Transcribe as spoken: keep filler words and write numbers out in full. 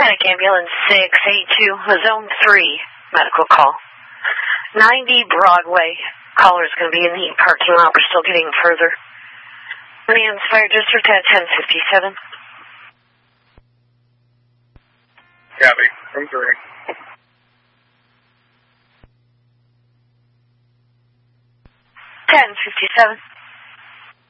Panic Ambulance six eight two, Zone three, medical call. ninety Broadway. Caller's going to be in the parking lot. We're still getting further. Williams Fire District at ten fifty-seven. Copy. From three. ten fifty-seven.